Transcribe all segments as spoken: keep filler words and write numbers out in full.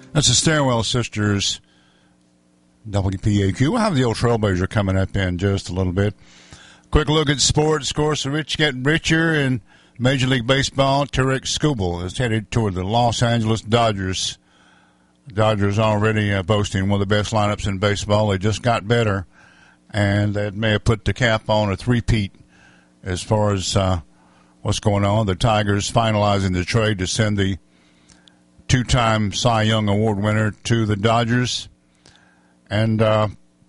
That's the Stairwell Sisters, W P A Q. We'll have the old Trailblazer coming up in just a little bit. Quick look at sports. Of course, the rich getting richer in Major League Baseball. Tarek Skubal is headed toward the Los Angeles Dodgers. Dodgers already uh, boasting one of the best lineups in baseball. They just got better, and that may have put the cap on a three-peat as far as uh, what's going on. The Tigers finalizing the trade to send the two-time Cy Young Award winner to the Dodgers, and uh,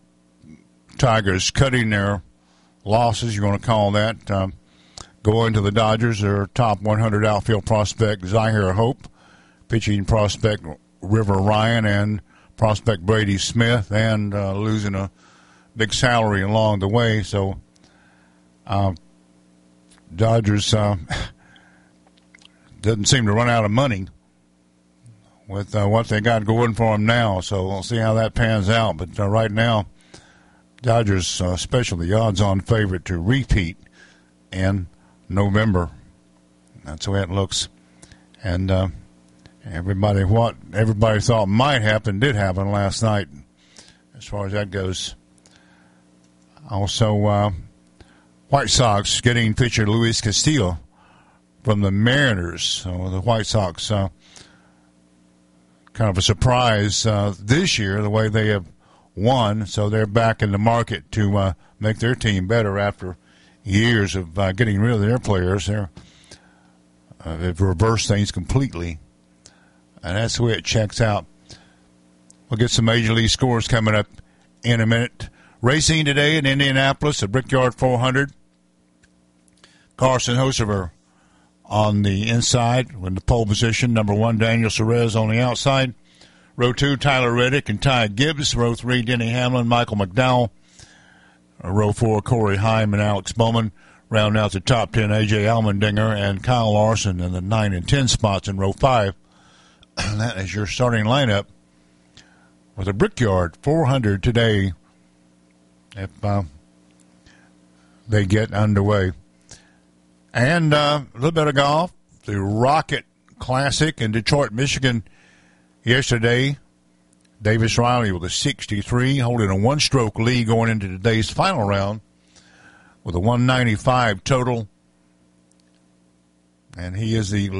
Tigers cutting their losses, you're going to call that, um, going to the Dodgers. Their top one hundred outfield prospect, Zahir Hope, pitching prospect River Ryan, and prospect Brady Smith, and uh, losing a big salary along the way. So uh, Dodgers uh, doesn't seem to run out of money with uh, what they got going for them now. So we'll see how that pans out. But uh, right now, Dodgers, uh, especially the odds-on favorite to repeat in November. That's the way it looks. And uh, everybody, what everybody thought might happen did happen last night, as far as that goes. Also, uh, White Sox getting pitcher Luis Castillo from the Mariners. So the White Sox, uh, kind of a surprise uh, this year, the way they have won. So they're back in the market to uh, make their team better after years of uh, getting rid of their players. They're, uh, they've reversed things completely, and that's the way it checks out. We'll get some Major League scores coming up in a minute. Racing today in Indianapolis, the Brickyard four hundred. Carson Hocevar on the inside in the pole position. Number one, Daniel Suarez on the outside. Row two, Tyler Reddick and Ty Gibbs. Row three, Denny Hamlin, Michael McDowell. Row four, Corey Heim and Alex Bowman. Rounding out the top ten, A J Allmendinger and Kyle Larson in the nine and ten spots in row five. And that is your starting lineup for the Brickyard four hundred today, if uh, they get underway. And uh, a little bit of golf. The Rocket Classic in Detroit, Michigan yesterday. Davis Riley with a sixty-three, holding a one-stroke lead going into today's final round with a one ninety-five total. And he is the